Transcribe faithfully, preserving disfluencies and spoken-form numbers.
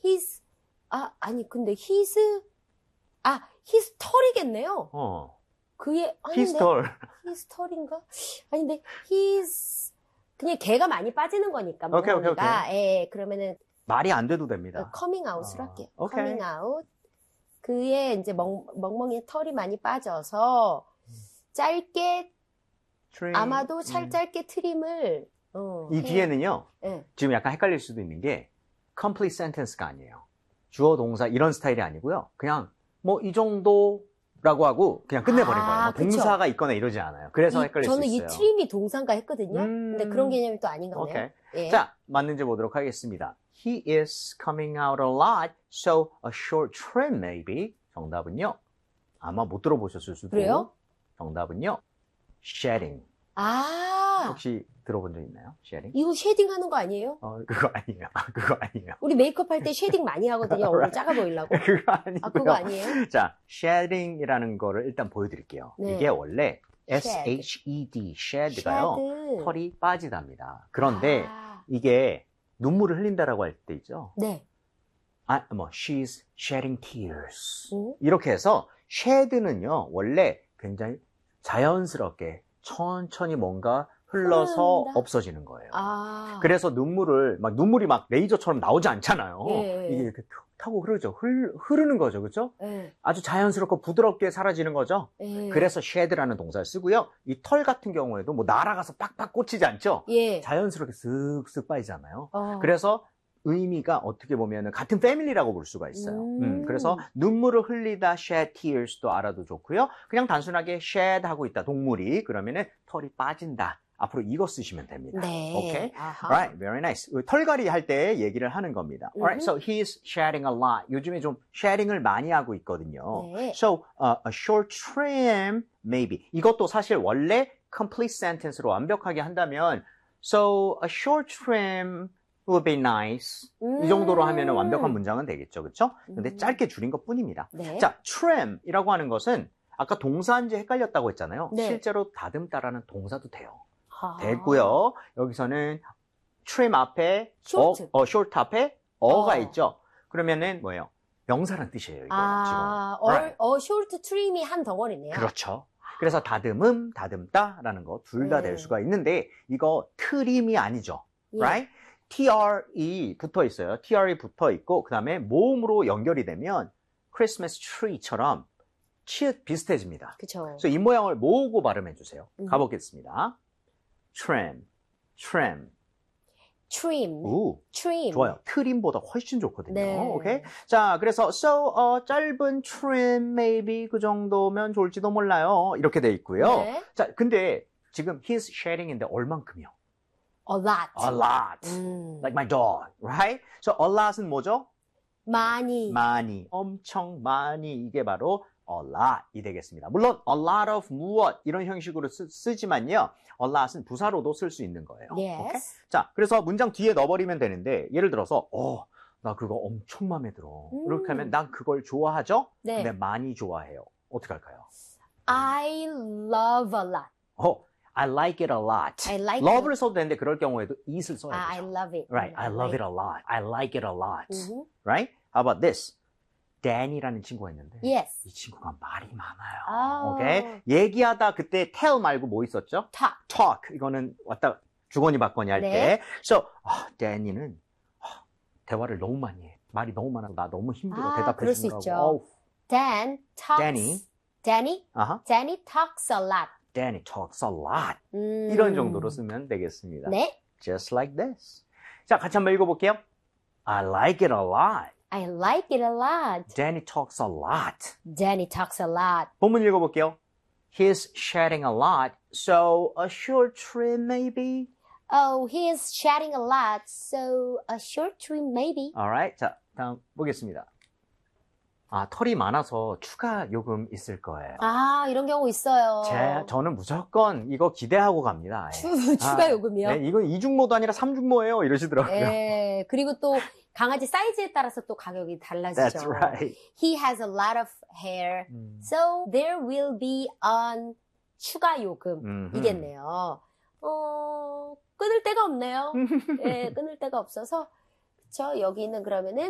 his, 아, 아니, 근데 his, 아, his 털이겠네요. 어. 그의, 아닌데? his 털. his 털인가? 아닌데, his, 그냥 개가 많이 빠지는 거니까. 오케이, 오케이, 오케이. 예, 그러면은. 말이 안 돼도 됩니다. coming out으로 어. 할게요. 오케이. coming out. 그의 이제 멍, 멍멍이에 털이 많이 빠져서 짧게, 트림. 아마도 찰 음. 짧게 트림을, 어, 이 해. 뒤에는요, 네. 지금 약간 헷갈릴 수도 있는 게, complete sentence가 아니에요. 주어, 동사, 이런 스타일이 아니고요. 그냥, 뭐, 이 정도라고 하고, 그냥 끝내버린 아, 거예요. 뭐 그쵸. 동사가 있거나 이러지 않아요. 그래서 이, 헷갈릴 저는 수 이 있어요. 트림이 동사인가 했거든요. 음. 근데 그런 개념이 또 아닌 거네요. 오케이. 예. 자, 맞는지 보도록 하겠습니다. He is coming out a lot, so a short trim maybe. 정답은요. 아마 못 들어보셨을 수도. 그래요? 정답은요. shedding. 아, 혹시 들어본 적 있나요? shedding? 이거 쉐딩 하는 거 아니에요? 어, 그거 아니에요. 그거 아니에요. 우리 메이크업 할 때 쉐딩 많이 하거든요. 얼굴 작아 보이려고. 그거 아니고요. 아, 그거 아니에요? 자, shedding이라는 거를 일단 보여드릴게요. 네. 이게 원래 shed. 에스 에이치 이 디, shed가요. Shed. 털이 빠지답니다. 그런데 아, 이게 눈물을 흘린다라고 할 때 있죠. 네. 아, 뭐, she's shedding tears. 오? 이렇게 해서 shed는요, 원래 굉장히 자연스럽게 천천히 뭔가 흘러서 흐른다? 없어지는 거예요. 아, 그래서 눈물을, 막 눈물이 막 레이저처럼 나오지 않잖아요. 예. 이게 이렇게 툭 타고 흐르죠. 흘, 흐르는 거죠. 그렇죠? 예, 아주 자연스럽고 부드럽게 사라지는 거죠. 예. 그래서 shed라는 동사를 쓰고요. 이 털 같은 경우에도 뭐 날아가서 빡빡 꽂히지 않죠? 예. 자연스럽게 쓱쓱 빠지잖아요. 어. 그래서 의미가 어떻게 보면 같은 패밀리라고 볼 수가 있어요. 음. 음, 그래서 눈물을 흘리다 shed tears도 알아도 좋고요. 그냥 단순하게 shed 하고 있다 동물이 그러면은 털이 빠진다. 앞으로 이거 쓰시면 됩니다. 네. 오케이. 아하. Right, very nice. 털갈이 할 때 얘기를 하는 겁니다. Alright, 음. so he's shedding a lot. 요즘에 좀 shedding을 많이 하고 있거든요. 네. So uh, a short trim, maybe. 이것도 사실 원래 complete sentence로 완벽하게 한다면, so a short trim would be nice. 음. 이 정도로 하면 완벽한 문장은 되겠죠, 그렇죠? 근데 음. 짧게 줄인 것뿐입니다. 네. 자, trim이라고 하는 것은 아까 동사인지 헷갈렸다고 했잖아요. 네. 실제로 다듬다라는 동사도 돼요. 아. 됐고요. 여기서는 trim 앞에 short. 어, 어 short 앞에 어가 어. 있죠. 그러면은 뭐예요? 명사란 뜻이에요. 이거 아, 지금. 어, Right. 어, short trim이 한 덩어리네요. 그렇죠. 그래서 다듬음, 다듬다라는 거 둘 다 될 네. 수가 있는데 이거 트림이 아니죠. 예. Right? 티알이 붙어 있어요. 티알이 붙어 있고 그다음에 모음으로 연결이 되면 크리스마스 트리처럼 치읓 비슷해집니다. 그쵸. 그래서 이 모양을 모으고 발음해 주세요. 음. 가보겠습니다. trim, trim. trim. 우, trim. 좋아요. 트림보다 훨씬 좋거든요. 네. 오케이. 자, 그래서 so 어, 짧은 trim maybe 그 정도면 좋을지도 몰라요. 이렇게 돼 있고요. 네. 자, 근데 지금 he's shedding인데 얼만큼이요? a lot. A lot. 음. Like my dog, right? So a lot은 뭐죠? 많이. 많이, 엄청 많이 이게 바로 a lot이 되겠습니다. 물론 a lot of 무엇 이런 형식으로 쓰, 쓰지만요. a lot은 부사로도 쓸 수 있는 거예요. Yes. 오케이? 자, 그래서 문장 뒤에 넣어버리면 되는데 예를 들어서 어, 나 그거 엄청 마음에 들어. 음. 이렇게 하면 난 그걸 좋아하죠? 네. 근데 많이 좋아해요. 어떻게 할까요? I love a lot. 어, I like it a lot. I like love를 써도 되는데 그럴 경우에도 it을 써야 아, I 되죠. love it. Right, I love it a lot. I like it a lot. Mhm. Right? How about this? Danny라는 친구가 있는데 Yes. 이 친구가 말이 많아요. 아. 오케이? 얘기하다 그때 tell 말고 뭐 있었죠? talk. talk. 이거는 왔다 주거니 받거니 할 네. 때. So, 아, Danny는 아, 대화를 너무 많이 해. 말이 너무 많아서 나 너무 힘들어. 아, 대답해 그럴 수 주느라고. 있죠. 어우, Dan talks. Danny. Danny? 아하. Danny talks a lot. Danny talks a lot. 음. 이런 정도로 쓰면 되겠습니다. 네. Just like this. 자, 같이 한번 읽어볼게요. I like it a lot. I like it a lot. Danny talks a lot. Danny talks a lot. 본문 읽어볼게요. He's shedding a lot, so a short trim maybe. Oh, he is chatting a lot, so a short trim maybe. Alright, 자, 다음 보겠습니다. 아, 털이 많아서 추가 요금 있을 거예요. 아, 이런 경우 있어요. 제, 저는 무조건 이거 기대하고 갑니다. 예. 추, 추가 아, 요금이요? 네, 이건 이중모도 아니라 삼중모예요. 이러시더라고요. 예, 그리고 또 강아지 사이즈에 따라서 또 가격이 달라지죠. That's right. He has a lot of hair, 음. so there will be an 추가 요금이겠네요. 어, 끊을 데가 없네요. 예, 끊을 데가 없어서. 그쵸? 여기는 그러면은